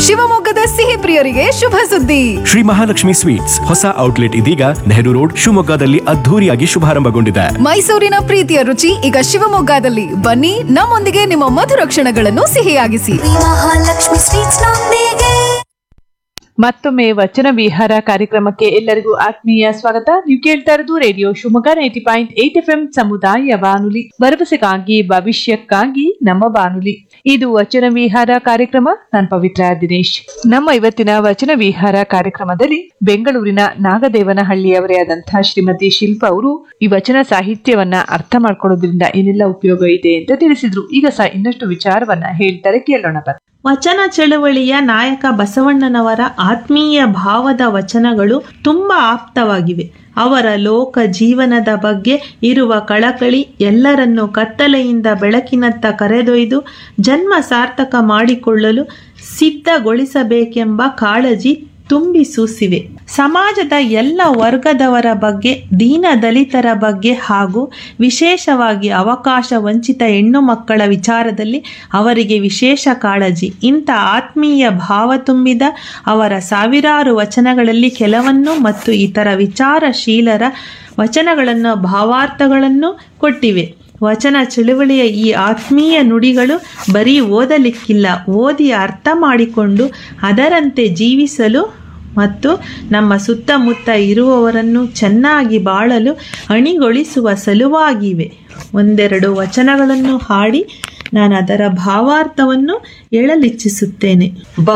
ಶಿವಮೊಗ್ಗದ ಸಿಹಿ ಪ್ರಿಯರಿಗೆ ಶುಭ ಸುದ್ದಿ. ಶ್ರೀ ಮಹಾಲಕ್ಷ್ಮಿ ಸ್ವೀಟ್ಸ್ ಹೊಸ ಔಟ್ಲೆಟ್ ಇದೀಗ ನೆಹರು ರೋಡ್ ಶಿವಮೊಗ್ಗದಲ್ಲಿ ಅದ್ಧೂರಿಯಾಗಿ ಶುಭಾರಂಭಗೊಂಡಿದೆ. ಮೈಸೂರಿನ ಪ್ರೀತಿಯ ರುಚಿ ಈಗ ಶಿವಮೊಗ್ಗದಲ್ಲಿ. ಬನ್ನಿ, ನಮ್ಮೊಂದಿಗೆ ನಿಮ್ಮ ಮಧುರ ಕ್ಷಣಗಳನ್ನು ಸಿಹಿಯಾಗಿಸಿ. ಮಹಾಲಕ್ಷ್ಮಿ ಸ್ವೀಟ್ಸ್ ನೊಂದಿಗೆ. ಮತ್ತೊಮ್ಮೆ ವಚನ ವಿಹಾರ ಕಾರ್ಯಕ್ರಮಕ್ಕೆ ಎಲ್ಲರಿಗೂ ಆತ್ಮೀಯ ಸ್ವಾಗತ. ನೀವು ಕೇಳ್ತಾ ಇರೋದು ರೇಡಿಯೋ ಶಿವಮೊಗ್ಗ 90.8 FM ಸಮುದಾಯ ಬಾನುಲಿ, ಭರವಸೆಗಾಗಿ ಭವಿಷ್ಯಕ್ಕಾಗಿ ನಮ್ಮ ಬಾನುಲಿ. ಇದು ವಚನ ವಿಹಾರ ಕಾರ್ಯಕ್ರಮ. ನಾನು ಪವಿತ್ರ ದಿನೇಶ್. ನಮ್ಮ ಇವತ್ತಿನ ವಚನ ವಿಹಾರ ಕಾರ್ಯಕ್ರಮದಲ್ಲಿ ಬೆಂಗಳೂರಿನ ನಾಗದೇವನಹಳ್ಳಿಯವರೇ ಆದಂತಹ ಶ್ರೀಮತಿ ಶಿಲ್ಪಾ ಅವರು ಈ ವಚನ ಸಾಹಿತ್ಯವನ್ನ ಅರ್ಥ ಮಾಡ್ಕೊಳ್ಳೋದ್ರಿಂದ ಏನೆಲ್ಲ ಉಪಯೋಗ ಇದೆ ಅಂತ ತಿಳಿಸಿದ್ರು. ಈಗ ಇನ್ನಷ್ಟು ವಿಚಾರವನ್ನ ಹೇಳ್ತಾರೆ, ಕೇಳೋಣ ಬನ್ನಿ. ವಚನ ಚಳುವಳಿಯ ನಾಯಕ ಬಸವಣ್ಣನವರ ಆತ್ಮೀಯ ಭಾವದ ವಚನಗಳು ತುಂಬಾ ಆಪ್ತವಾಗಿವೆ. ಅವರ ಲೋಕ ಜೀವನದ ಬಗ್ಗೆ ಇರುವ ಕಳಕಳಿ ಎಲ್ಲರನ್ನೂ ಕತ್ತಲೆಯಿಂದ ಬೆಳಕಿನತ್ತ ಕರೆದೊಯ್ದು ಜನ್ಮ ಸಾರ್ಥಕ ಮಾಡಿಕೊಳ್ಳಲು ಸಿದ್ಧಗೊಳಿಸಬೇಕೆಂಬ ಕಾಳಜಿ ತುಂಬಿಸೂಸಿವೆ. ಸಮಾಜದ ಎಲ್ಲ ವರ್ಗದವರ ಬಗ್ಗೆ, ದೀನ ದಲಿತರ ಬಗ್ಗೆ ಹಾಗೂ ವಿಶೇಷವಾಗಿ ಅವಕಾಶ ವಂಚಿತ ಹೆಣ್ಣು ಮಕ್ಕಳ ವಿಚಾರದಲ್ಲಿ ಅವರಿಗೆ ವಿಶೇಷ ಕಾಳಜಿ. ಇಂಥ ಆತ್ಮೀಯ ಭಾವ ತುಂಬಿದ ಅವರ ಸಾವಿರಾರು ವಚನಗಳಲ್ಲಿ ಕೆಲವನ್ನು ಮತ್ತು ಇತರ ವಿಚಾರಶೀಲರ ವಚನಗಳನ್ನು ಭಾವಾರ್ಥಗಳನ್ನು ಕೊಟ್ಟಿವೆ. ವಚನ ಚಳುವಳಿಯ ಈ ಆತ್ಮೀಯ ನುಡಿಗಳು ಬರೀ ಓದಲಿಕ್ಕಿಲ್ಲ, ಓದಿ ಅರ್ಥ ಮಾಡಿಕೊಂಡು ಅದರಂತೆ ಜೀವಿಸಲು ಮತ್ತು ನಮ್ಮ ಸುತ್ತಮುತ್ತ ಇರುವವರನ್ನು ಚೆನ್ನಾಗಿ ಬಾಳಲು ಅಣಿಗೊಳಿಸುವ ಸಲುವಾಗಿವೆ. ಒಂದೆರಡು ವಚನಗಳನ್ನು ಹಾಡಿ ನಾನು ಅದರ ಭಾವಾರ್ಥವನ್ನು ಹೇಳಲಿಚ್ಛಿಸುತ್ತೇನೆ.